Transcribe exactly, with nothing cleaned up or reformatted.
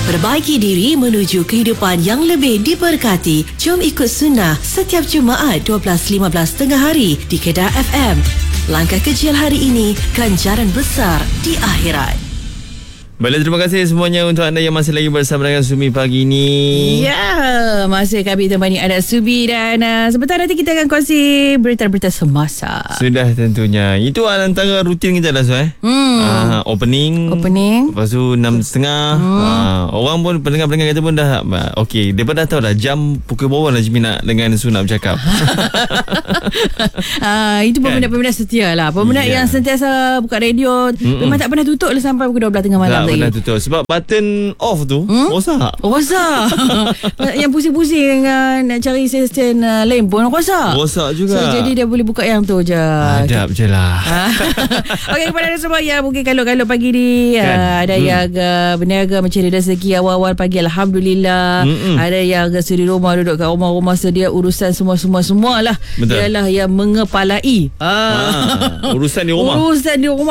Perbaiki diri menuju kehidupan yang lebih diberkati. Jom ikut sunnah setiap Jumaat dua belas lima belas tengah hari di Kedah F M. Langkah kecil hari ini, ganjaran besar di akhirat. Baiklah, terima kasih semuanya untuk anda yang masih lagi bersama dengan Sumi pagi ini. Ya, masih kami temani anda Subi dan uh, sebentar nanti kita akan kongsi berita-berita semasa. Sudah tentunya. Itu antara rutin kita dah, eh. Hmm. Uh, opening. Opening. Lepas tu enam setengah. Hmm. Uh, orang pun pendengar-pendengar kita pun dah uh, okey, depa dah tahu dah jam pukul berapa Najmi nak dengan Su nak bercakap. uh, itu peminat-peminat setia lah. Peminat yeah. yang sentiasa buka radio. Mm-mm. Memang tak pernah tutup lah sampai pukul dua belas tengah malam. Tak pernah tutup. Sebab button off tu hmm? rosak. Oh, rosak. Yang pusing-pusing uh, nak cari stesen uh, lain pun rosak. Rosak juga. So jadi dia boleh buka yang tu je. Adab je lah. Okey, kepada anda semua yang mungkin kalau-kalau pagi ni kan? uh, ada hmm. yang uh, berniaga mencari rezeki awal-awal pagi, Alhamdulillah. Mm-mm. Ada yang suri rumah, duduk kat rumah-rumah sedia urusan semua-semua-semua lah. Ialah yang mengepalai ah. ah, urusan di rumah. Urusan di rumah